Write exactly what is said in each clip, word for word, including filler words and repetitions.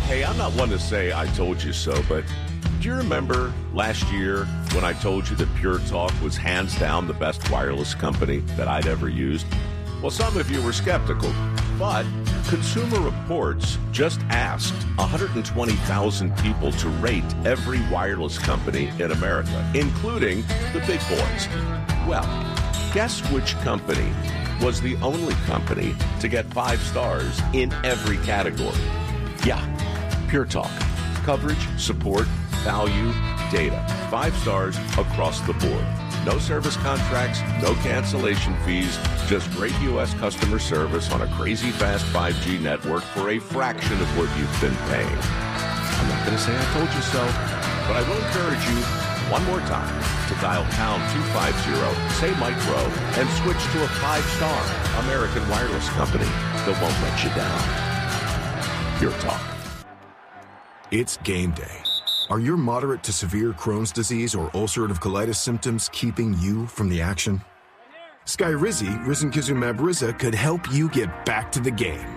Hey, I'm not one to say I told you so, but do you remember last year when I told you that Pure Talk was hands down the best wireless company that I'd ever used? Well, some of you were skeptical, but Consumer Reports just asked one hundred twenty thousand people to rate every wireless company in America, including the big boys. Well, guess which company was the only company to get five stars in every category? Yeah, Pure Talk. Coverage, support, value, data. Five stars across the board. No service contracts, no cancellation fees, just great U S customer service on a crazy fast five G network for a fraction of what you've been paying. I'm not going to say I told you so, but I will encourage you one more time to dial pound two fifty, say Mike Rowe, and switch to a five-star American wireless company that won't let you down. Pure Talk. It's game day. Are your moderate to severe Crohn's disease or ulcerative colitis symptoms keeping you from the action? Skyrizi, risankizumab Riza, could help you get back to the game.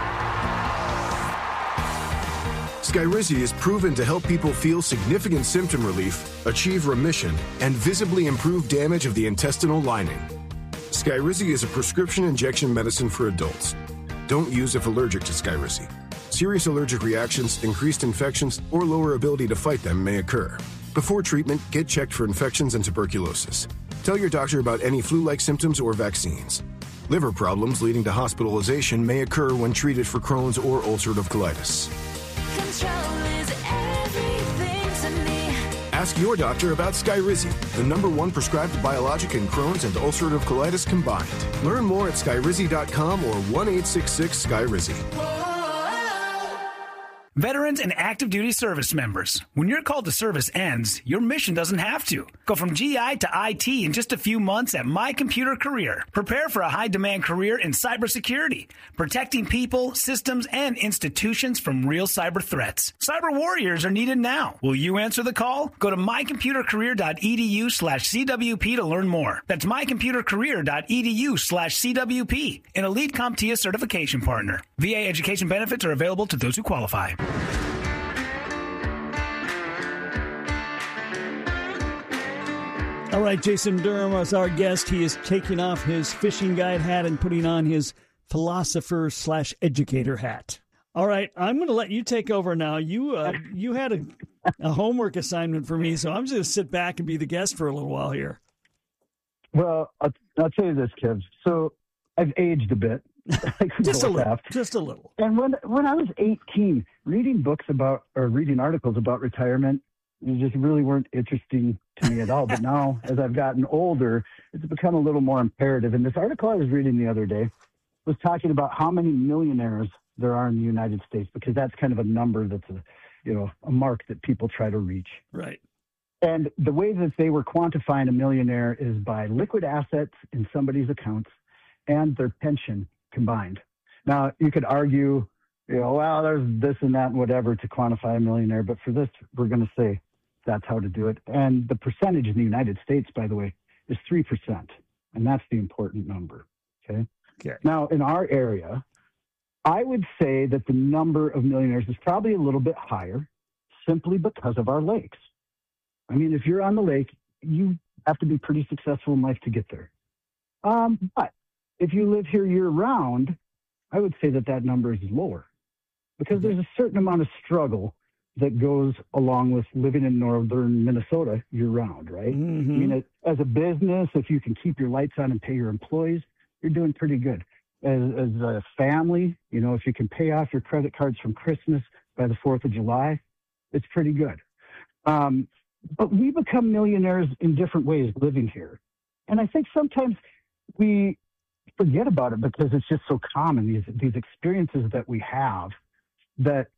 Skyrizi is proven to help people feel significant symptom relief, achieve remission, and visibly improve damage of the intestinal lining. Skyrizi is a prescription injection medicine for adults. Don't use if allergic to Skyrizi. Serious allergic reactions, increased infections, or lower ability to fight them may occur. Before treatment, get checked for infections and tuberculosis. Tell your doctor about any flu-like symptoms or vaccines. Liver problems leading to hospitalization may occur when treated for Crohn's or ulcerative colitis. Control is everything to me. Ask your doctor about Skyrizi, the number one prescribed biologic in Crohn's and ulcerative colitis combined. Learn more at skyrizi dot com or one eight six six Skyrizi. Veterans and active duty service members, when your call to service ends, your mission doesn't have to. Go from G I to I T in just a few months at My Computer Career. Prepare for a high-demand career in cybersecurity, protecting people, systems, and institutions from real cyber threats. Cyber warriors are needed now. Will you answer the call? Go to my computer career dot e d u slash c w p to learn more. That's my computer career dot e d u slash c w p, an elite CompTIA certification partner. V A education benefits are available to those who qualify. All right, Jason Durham is our guest. He is taking off his fishing guide hat and putting on his philosopher slash educator hat. All right, I'm going to let you take over now. You uh, you had a, a homework assignment for me, so I'm just going to sit back and be the guest for a little while here. Well, I'll, I'll tell you this, Kev. So I've aged a bit. just a little. Just a little. And when when I was eighteen, reading books about or reading articles about retirement, it just really weren't interesting to me at all. But now, as I've gotten older, it's become a little more imperative. And this article I was reading the other day was talking about how many millionaires there are in the United States, because that's kind of a number that's a, you know, a mark that people try to reach. Right. And the way that they were quantifying a millionaire is by liquid assets in somebody's accounts and their pension combined. Now, you could argue, you know, well, there's this and that and whatever to quantify a millionaire, but for this, we're going to say that's how to do it. And the percentage in the United States, by the way, is three percent. And that's the important number. Okay. Okay. Now, in our area, I would say that the number of millionaires is probably a little bit higher simply because of our lakes. I mean, if you're on the lake, you have to be pretty successful in life to get there. Um, but if you live here year round, I would say that that number is lower because there's a certain amount of struggle that goes along with living in northern Minnesota year round, right? Mm-hmm. I mean, it, as a business, if you can keep your lights on and pay your employees, you're doing pretty good. As, as a family, you know, if you can pay off your credit cards from Christmas by the fourth of July, it's pretty good. Um, but we become millionaires in different ways living here. And I think sometimes we forget about it because it's just so common, these these experiences that we have that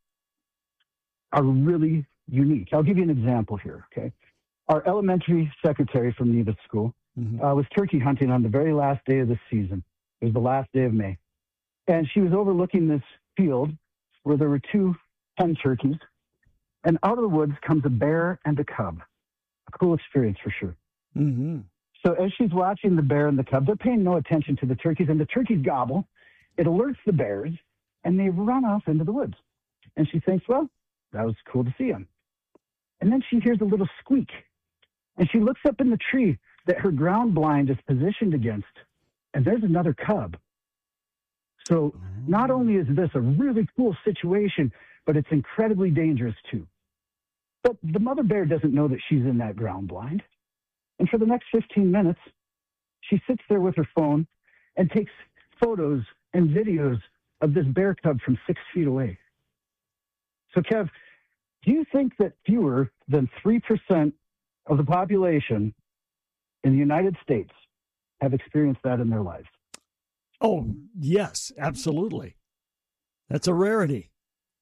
are really unique. I'll give you an example here, okay? Our elementary secretary from Nevis School mm-hmm. uh, was turkey hunting on the very last day of the season. It was the last day of May. And she was overlooking this field where there were two hen turkeys, and out of the woods comes a bear and a cub. A cool experience for sure. Mm-hmm. So as she's watching the bear and the cub, they're paying no attention to the turkeys, and the turkeys gobble. It alerts the bears, and they run off into the woods. And she thinks, well, that was cool to see him. And then she hears a little squeak. And she looks up in the tree that her ground blind is positioned against. And there's another cub. So not only is this a really cool situation, but it's incredibly dangerous too. But the mother bear doesn't know that she's in that ground blind. And for the next fifteen minutes, she sits there with her phone and takes photos and videos of this bear cub from six feet away. So, Kev, do you think that fewer than three percent of the population in the United States have experienced that in their lives? Oh, yes, absolutely. That's a rarity.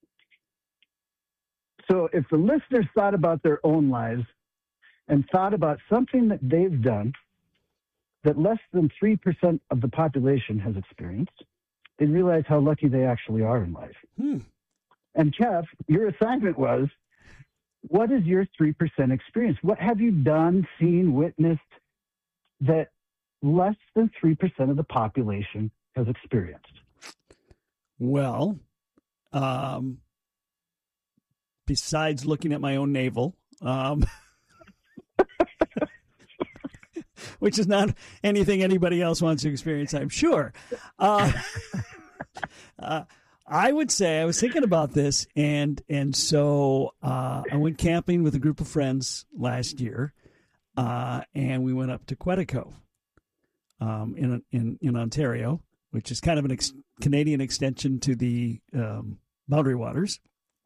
So if the listeners thought about their own lives and thought about something that they've done that less than three percent of the population has experienced, they'd realize how lucky they actually are in life. Hmm. And Kev, your assignment was, what is your three percent experience? What have you done, seen, witnessed that less than three percent of the population has experienced? Well, um, besides looking at my own navel, um, which is not anything anybody else wants to experience, I'm sure. Uh, uh, I would say I was thinking about this, and and so uh, I went camping with a group of friends last year, uh, and we went up to Quetico um, in in in Ontario, which is kind of an ex- Canadian extension to the um, Boundary Waters,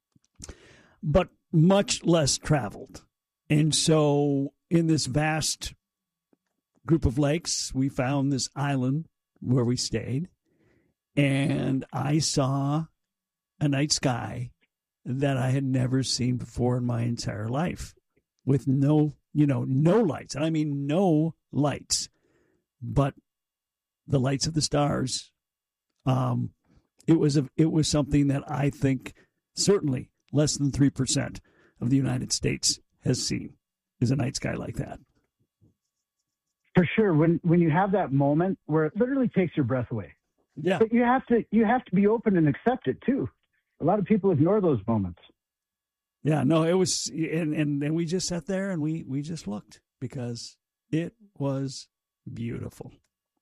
but much less traveled. And so in this vast group of lakes, we found this island where we stayed, and I saw a night sky that I had never seen before in my entire life, with no, you know, no lights. And I mean no lights, but the lights of the stars. Um, it was a, it was something that I think certainly less than three percent of the United States has seen, is a night sky like that. For sure. When when you have that moment where it literally takes your breath away. Yeah. But you have to you have to be open and accept it too. A lot of people ignore those moments. Yeah, no, it was, and, and, and we just sat there and we, we just looked because it was beautiful.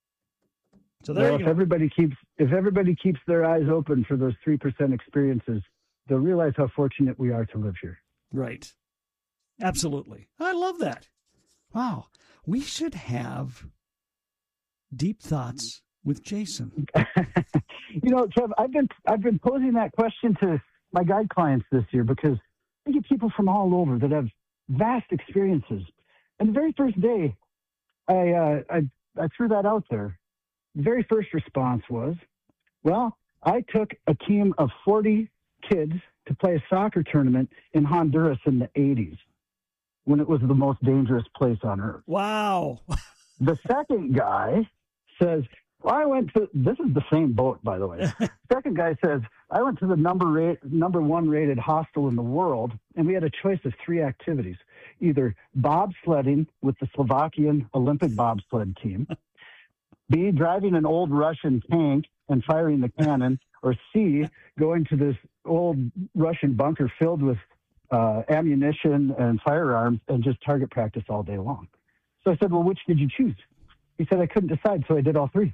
So there well, you if go. everybody keeps if everybody keeps their eyes open for those three percent experiences, they'll realize how fortunate we are to live here. Right. Absolutely. I love that. Wow. We should have Deep Thoughts with Jason. You know, Kev, I've been I've been posing that question to my guide clients this year because I get people from all over that have vast experiences. And the very first day I uh, I, I threw that out there, the very first response was, well, I took a team of forty kids to play a soccer tournament in Honduras in the eighties when it was the most dangerous place on earth. Wow. The second guy says, well, I went to, this is the same boat, by the way. Second guy says, I went to the number rate, number one rated hostel in the world, and we had a choice of three activities. Either bobsledding with the Slovakian Olympic bobsled team, B, driving an old Russian tank and firing the cannon, or C, going to this old Russian bunker filled with uh, ammunition and firearms and just target practice all day long. So I said, well, which did you choose? He said, I couldn't decide, so I did all three.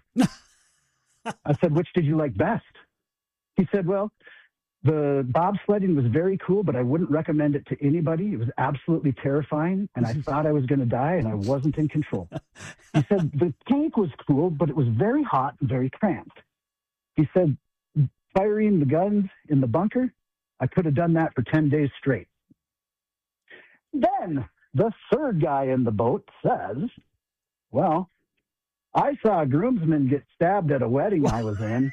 I said, which did you like best? He said, well, the bobsledding was very cool, but I wouldn't recommend it to anybody. It was absolutely terrifying, and I thought I was going to die, and I wasn't in control. He said, the tank was cool, but it was very hot and very cramped. He said, firing the guns in the bunker, I could have done that for ten days straight. Then the third guy in the boat says, well, I saw a groomsman get stabbed at a wedding I was in.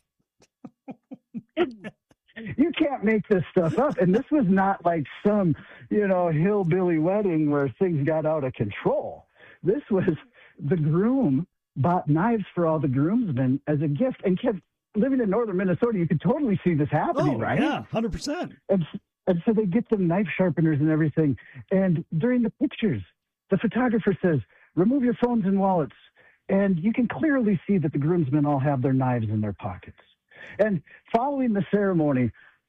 You can't make this stuff up. And this was not like some, you know, hillbilly wedding where things got out of control. This was the groom bought knives for all the groomsmen as a gift. And kept living in northern Minnesota, you could totally see this happening, Oh, right? yeah, one hundred percent. And, and so they get them knife sharpeners and everything. And during the pictures, the photographer says, remove your phones and wallets. And you can clearly see that the groomsmen all have their knives in their pockets. And following the ceremony,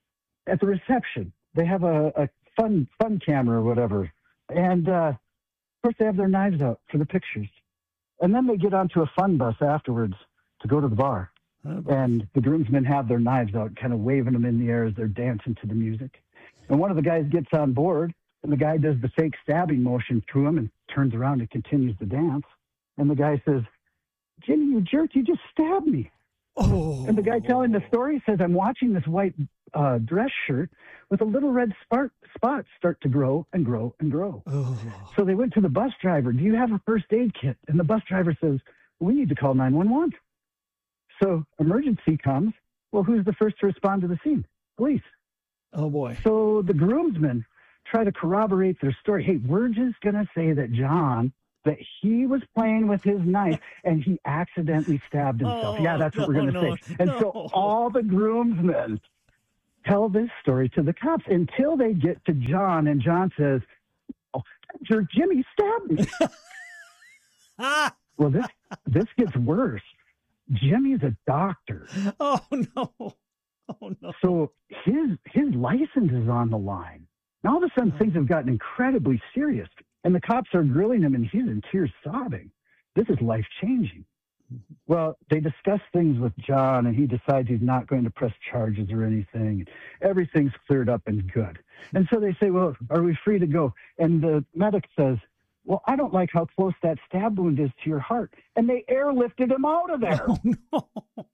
at the reception. They have a, a fun fun camera or whatever. And, uh, of course, they have their knives out for the pictures. And then they get onto a fun bus afterwards to go to the bar. And the groomsmen have their knives out, kind of waving them in the air as they're dancing to the music. And one of the guys gets on board, and the guy does the fake stabbing motion to him and turns around and continues the dance. And the guy says, Jimmy, you jerk, you just stabbed me. Oh. And the guy telling the story says, I'm watching this white uh, dress shirt with a little red spot, spot start to grow and grow and grow. Oh. So they went to the bus driver. Do you have a first aid kit? And the bus driver says, we need to call nine one one. So emergency comes. Well, who's the first to respond to the scene? Police. Oh, boy. So the groomsmen try to corroborate their story. Hey, we're just going to say that John, that he was playing with his knife and he accidentally stabbed himself. Oh, yeah, that's what no, we're going to no, say. And no. so all the groomsmen tell this story to the cops until they get to John, and John says, oh, your Jimmy stabbed me. Ah! Well, this this gets worse. Jimmy's a doctor. Oh, no. Oh, no. So his his license is on the line. Now, all of a sudden, things have gotten incredibly serious, and the cops are grilling him, and he's in tears sobbing. This is life-changing. Well, they discuss things with John, and he decides he's not going to press charges or anything. Everything's cleared up and good. And so they say, well, are we free to go? And the medic says, well, I don't like how close that stab wound is to your heart. And they airlifted him out of there. Oh, no.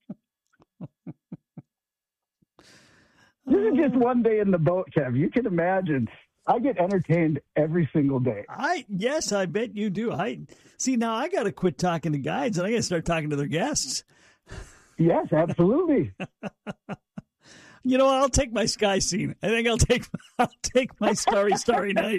This is just one day in the boat, Kev. You can imagine. I get entertained every single day. I yes, I bet you do. I see now. I got to quit talking to guides, and I got to start talking to their guests. Yes, absolutely. You know, I'll take my sky scene. I think I'll take I'll take my Starry Starry Night.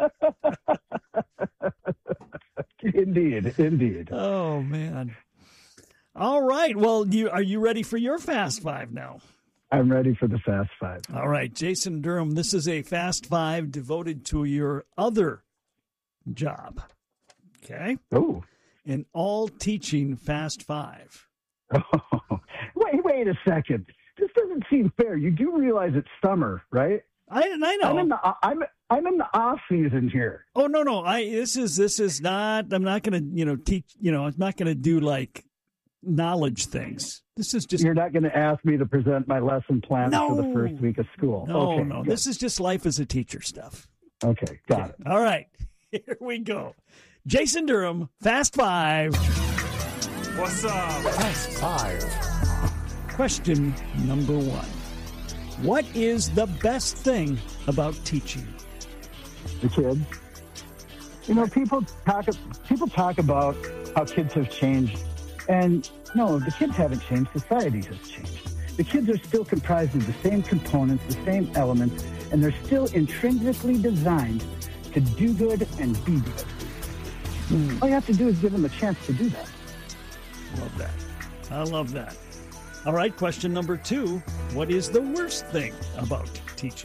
Indeed, indeed. Oh man! All right. Well, you are you ready for your Fast Five now? I'm ready for the Fast Five. All right, Jason Durham. This is a Fast Five devoted to your other job. Okay. Oh. An all teaching Fast Five. Oh. Wait, wait a second. This doesn't seem fair. You do realize it's summer, right? I I know. I'm in the I'm I'm in the off season here. Oh no no! I this is this is not. I'm not going to you know teach. You know, I'm not going to do like knowledge things. This is just. You're not going to ask me to present my lesson plans No. for the first week of school. No okay, no. good. This is just life as a teacher stuff. Okay, got it. All right, here we go. Jason Durham, Fast Five. What's up? Fast Five. Question number one. What is the best thing about teaching? The kids. You know, people talk people talk about how kids have changed, and no, the kids haven't changed. Society has changed. The kids are still comprised of the same components, the same elements, and they're still intrinsically designed to do good and be good. Mm. All you have to do is give them a chance to do that. Love that. I love that. All right, question number two. What is the worst thing about teaching?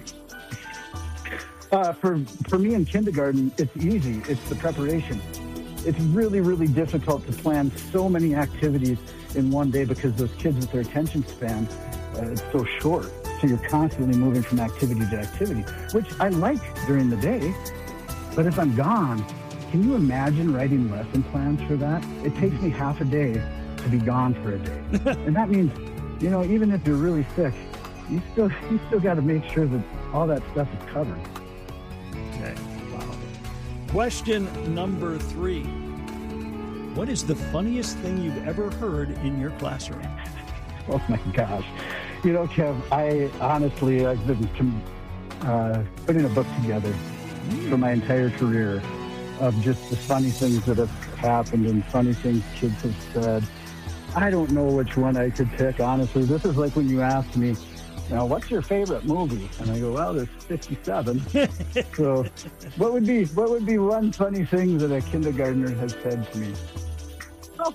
Uh, for for me in kindergarten, it's easy. It's the preparation. It's really, really difficult to plan so many activities in one day because those kids with their attention span, uh, it's so short. So you're constantly moving from activity to activity, which I like during the day. But if I'm gone, can you imagine writing lesson plans for that? It takes me half a day to be gone for a day. And that means, you know, even if you're really sick, you still you still got to make sure that all that stuff is covered. Okay. Wow. Question number three. What is the funniest thing you've ever heard in your classroom? Oh my gosh. You know, Kev, I honestly, I've been com- uh, putting a book together for my entire career of just the funny things that have happened and funny things kids have said. I don't know which one I could pick, honestly. This is like when you ask me, now, what's your favorite movie? And I go, well, there's fifty-seven. So what would be what would be one funny thing that a kindergartner has said to me? Well,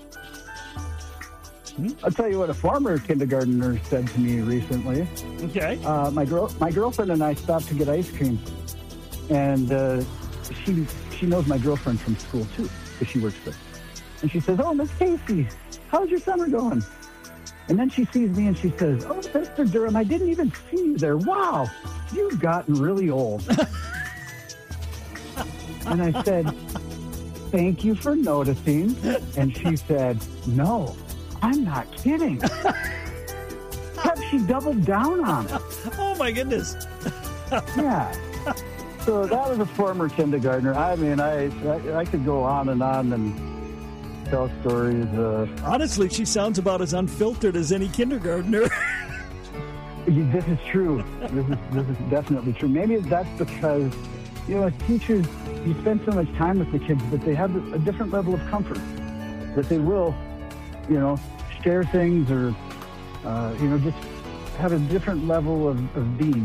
I'll tell you what a former kindergartner said to me recently. Okay. Uh, my girl, my girlfriend and I stopped to get ice cream. And uh, she she knows my girlfriend from school, too, because she works there. And she says, oh, Miss Casey, how's your summer going? And then she sees me and she says, "Oh, Mister Durham, I didn't even see you there. Wow, you've gotten really old." And I said, "Thank you for noticing." And she said, "No, I'm not kidding." Except she doubled down on it. Oh, my goodness. Yeah. So that was a former kindergartner. I mean, I, I, I could go on and on and tell stories. Uh, Honestly, she sounds about as unfiltered as any kindergartner. This is true. This is this is definitely true. Maybe that's because, you know, as teachers, you spend so much time with the kids that they have a different level of comfort, that they will, you know, share things or, uh, you know, just have a different level of, of being.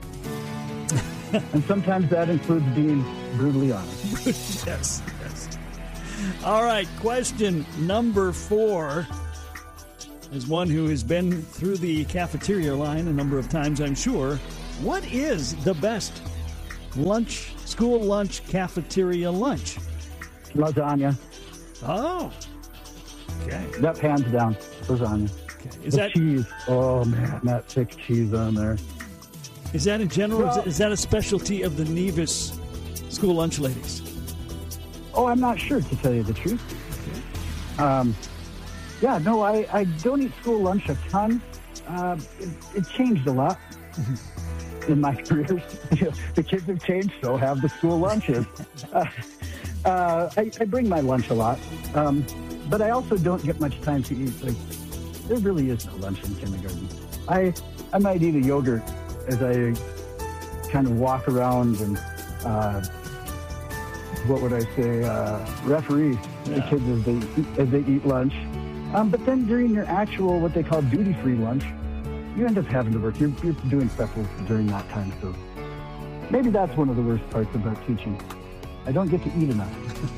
And sometimes that includes being brutally honest. Yes, yes. All right, question number four. As one who has been through the cafeteria line a number of times, I'm sure, what is the best lunch, school lunch, cafeteria lunch? Lasagna. Oh, okay. That hands down. Lasagna. Okay. Is the that cheese? Oh, man, that thick cheese on there. is that in general? Well, is, that, is that a specialty of the Nevis school lunch ladies? Oh, I'm not sure, to tell you the truth. Okay. Um, yeah, no, I, I don't eat school lunch a ton. Uh, it, it changed a lot in my career. The kids have changed, so have the school lunches. Uh, uh, I, I bring my lunch a lot, um, but I also don't get much time to eat. Like, there really is no lunch in kindergarten. I I might eat a yogurt as I kind of walk around and, uh, what would I say, uh, referee the Yeah. kids as they, as they eat lunch. Um, but then during your actual, what they call duty-free lunch, you end up having to work. You're, you're doing stuff during that time. So maybe that's one of the worst parts about teaching. I don't get to eat enough.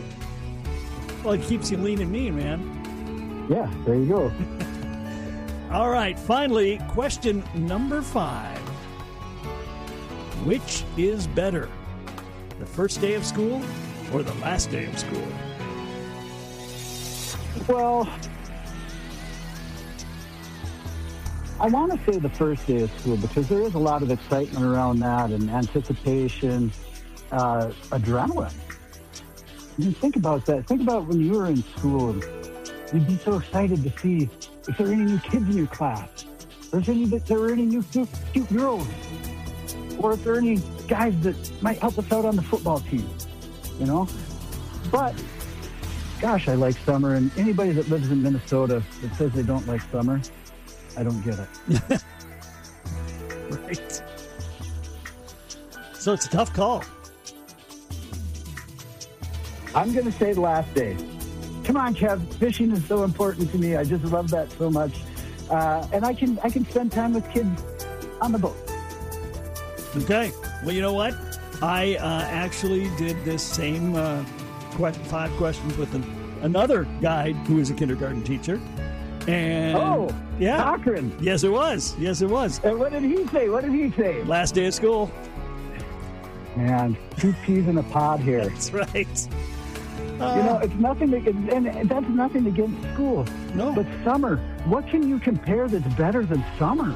Well, it keeps you lean and mean, man. Yeah, there you go. All right, finally, question number five. Which is better, the first day of school or the last day of school? Well, I want to say the first day of school because there is a lot of excitement around that and anticipation, uh, adrenaline. I mean, think about that. Think about when you were in school and you'd be so excited to see if there were any new kids in your class, or if any, if there were any new cute, cute girls, or if there are any guys that might help us out on the football team, you know? But, gosh, I like summer, and anybody that lives in Minnesota that says they don't like summer, I don't get it. Right. So it's a tough call. I'm going to say the last day. Come on, Kev. Fishing is so important to me. I just love that so much. Uh, and I can I can spend time with kids on the boat. Okay. Well, you know what? I uh, actually did this same uh, que- five questions with an, another guy who is a kindergarten teacher. And Oh, yeah. Cochran. Yes, it was. Yes, it was. And what did he say? What did he say? Last day of school. Man, two peas in a pod here. That's right. You know, it's nothing to, and that's nothing against school. No. But summer, what can you compare that's better than summer?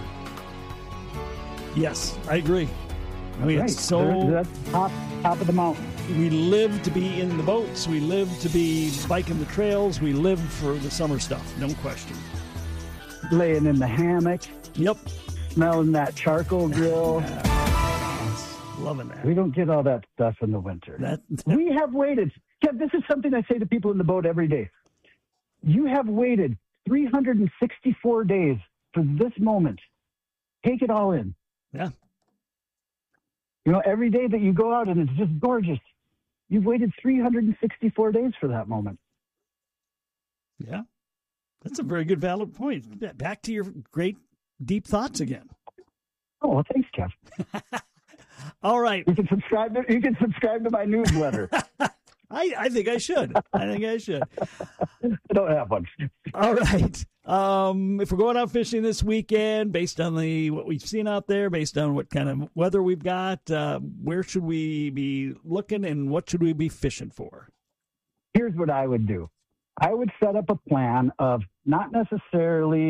Yes, I agree. I mean, Right. it's so There- That's top, top of the mountain. we live to be in the boats. We live to be biking the trails. We live for the summer stuff. No question. Laying in the hammock, Yep. smelling that charcoal grill. Loving that. We don't get all that stuff in the winter. That, We have waited. Kev, this is something I say to people in the boat every day. You have waited three hundred sixty-four days for this moment. Take it all in. yeah. You know, every day that you go out and it's just gorgeous. You've waited three hundred sixty-four days for that moment. Yeah. That's a very good, valid point. Yeah, back to your great, deep thoughts again. Oh, well, thanks, Kev. All right. You can subscribe to, you can subscribe to my newsletter. I, I think I should. I think I should. I don't have one. All right. Um, if we're going out fishing this weekend, based on the what we've seen out there, based on what kind of weather we've got, uh, where should we be looking and what should we be fishing for? Here's what I would do. I would set up a plan of not necessarily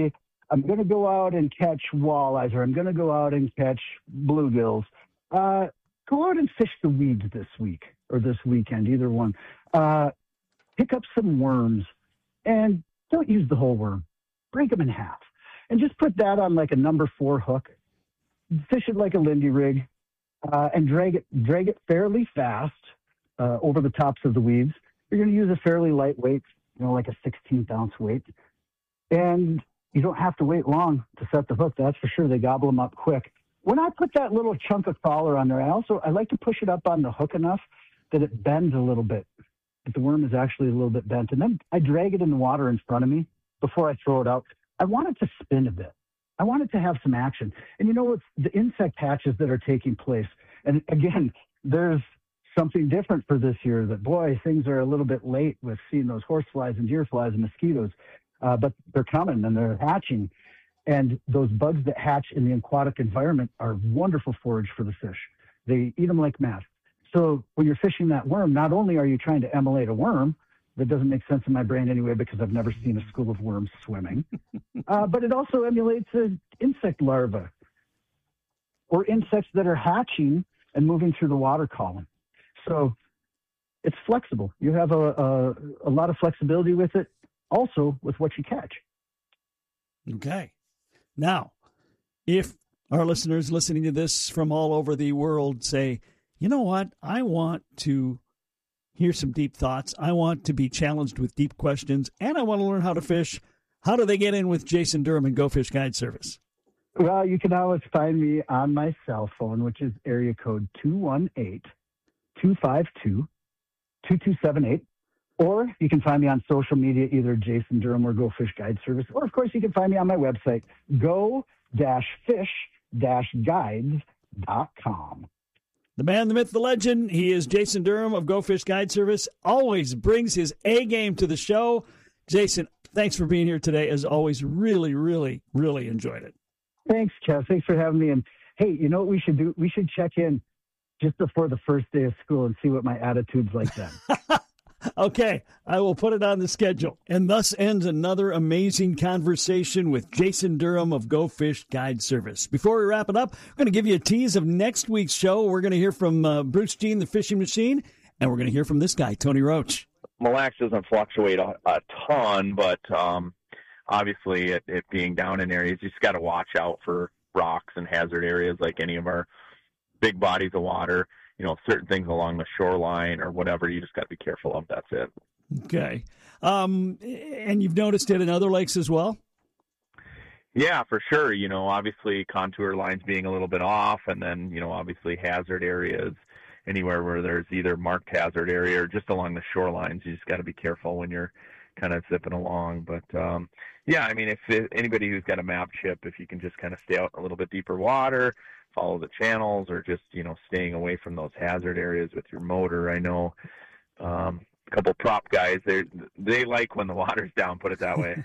I'm going to go out and catch walleyes, or I'm going to go out and catch bluegills. Uh, go out and fish the weeds this week or this weekend, either one. Uh, pick up some worms and don't use the whole worm. Break them in half and just put that on like a number four hook. Fish it like a Lindy rig uh, and drag it, drag it fairly fast uh, over the tops of the weeds. You're going to use a fairly light weight, you know, like a sixteenth ounce weight. And you don't have to wait long to set the hook. That's for sure. They gobble them up quick. When I put that little chunk of crawler on there, I also, I like to push it up on the hook enough that it bends a little bit, that the worm is actually a little bit bent. And then I drag it in the water in front of me before I throw it out. I want it to spin a bit. I want it to have some action. And you know what? The insect hatches that are taking place. And again, there's something different for this year that, boy, things are a little bit late with seeing those horseflies and deer flies and mosquitoes. Uh, but they're coming and they're hatching. And those bugs that hatch in the aquatic environment are wonderful forage for the fish. They eat them like mad. So when you're fishing that worm, not only are you trying to emulate a worm, that doesn't make sense in my brain anyway because I've never seen a school of worms swimming, uh, but it also emulates an insect larva or insects that are hatching and moving through the water column. So it's flexible. You have a, a, a lot of flexibility with it, also with what you catch. Okay. Now, if our listeners listening to this from all over the world say, you know what, I want to hear some deep thoughts, I want to be challenged with deep questions, and I want to learn how to fish, how do they get in with Jason Durham and Go Fish Guide Service? Well, you can always find me on my cell phone, which is area code two one eight, two five two, two two seven eight. Or you can find me on social media, either Jason Durham or Go Fish Guide Service. Or, of course, you can find me on my website, go fish guides dot com. The man, the myth, the legend, he is Jason Durham of Go Fish Guide Service. Always brings his A game to the show. Jason, thanks for being here today. As always, really, really, really enjoyed it. Thanks, Kev. Thanks for having me. And, hey, you know what we should do? We should check in just before the first day of school and see what my attitude's like then. Okay, I will put it on the schedule. And thus ends another amazing conversation with Jason Durham of Go Fish Guide Service. Before we wrap it up, we're going to give you a tease of next week's show. We're going to hear from uh, Bruce Jean, the fishing machine, and we're going to hear from this guy, Tony Roach. Mille Lacs doesn't fluctuate a, a ton, but um, obviously it, it being down in areas, you just got to watch out for rocks and hazard areas like any of our big bodies of water. You know, certain things along the shoreline or whatever, you just got to be careful of. That's it. Okay. Um, and you've noticed it in other lakes as well? Yeah, for sure. You know, obviously contour lines being a little bit off, and then, you know, obviously hazard areas, anywhere where there's either marked hazard area or just along the shorelines. You just got to be careful when you're kind of zipping along. But, um, yeah, I mean, if, if anybody who's got a map chip, if you can just kind of stay out in a little bit deeper water, follow the channels, or just, you know, staying away from those hazard areas with your motor. I know um, a couple prop guys, they they like when the water's down, put it that way.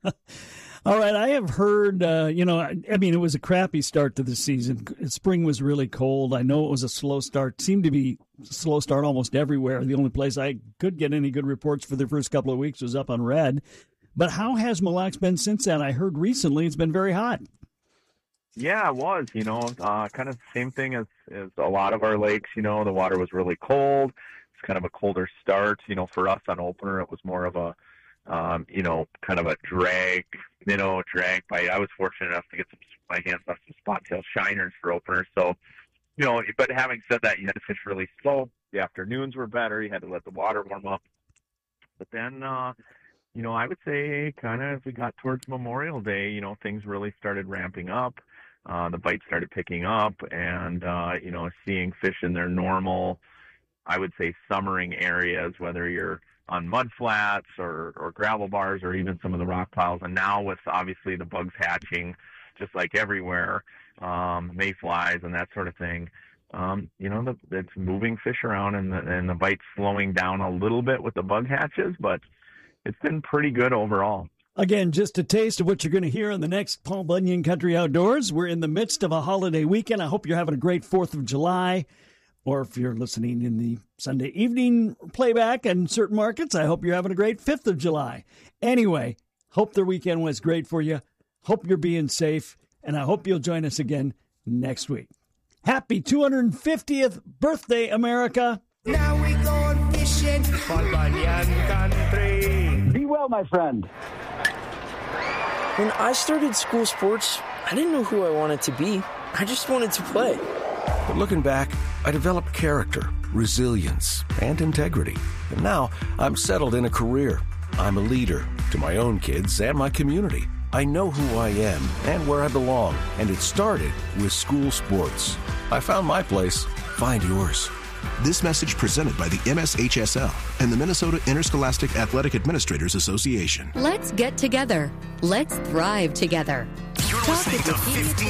All right, I have heard, uh, you know, I, I mean, it was a crappy start to the season. Spring was really cold. I know it was a slow start. Seemed to be a slow start almost everywhere. The only place I could get any good reports for the first couple of weeks was up on Red. But how has Mille Lacs been since then? I heard recently it's been very hot. Yeah, it was, you know, uh, kind of the same thing as, as a lot of our lakes. You know, the water was really cold. It's kind of a colder start. You know, for us on opener, it was more of a, um, you know, kind of a drag, you know, drag bite. I was fortunate enough to get some, my hands on some spot tail shiners for opener. So, you know, but having said that, you had to fish really slow. The afternoons were better. You had to let the water warm up. But then, uh, you know, I would say kind of as we got towards Memorial Day, you know, things really started ramping up. Uh, the bites started picking up, and, uh, you know, seeing fish in their normal, I would say, summering areas, whether you're on mud flats or, or gravel bars or even some of the rock piles. And now with, obviously, the bugs hatching just like everywhere, um, mayflies and that sort of thing, um, you know, the, it's moving fish around, and the, and the bite's slowing down a little bit with the bug hatches, but it's been pretty good overall. Again, just a taste of what you're going to hear in the next Paul Bunyan Country Outdoors. We're in the midst of a holiday weekend. I hope you're having a great fourth of July. Or if you're listening in the Sunday evening playback in certain markets, I hope you're having a great fifth of July. Anyway, hope the weekend was great for you. Hope you're being safe, and I hope you'll join us again next week. Happy two hundred fiftieth birthday, America. Now we going fishing for Banyan Country. Be well, my friend. When I started school sports, I didn't know who I wanted to be. I just wanted to play. But looking back, I developed character, resilience, and integrity. And now I'm settled in a career. I'm a leader to my own kids and my community. I know who I am and where I belong, and it started with school sports. I found my place. Find yours. This message presented by the M S H S L and the Minnesota Interscholastic Athletic Administrators Association. Let's get together. Let's thrive together. You're Talk listening with to the fifteen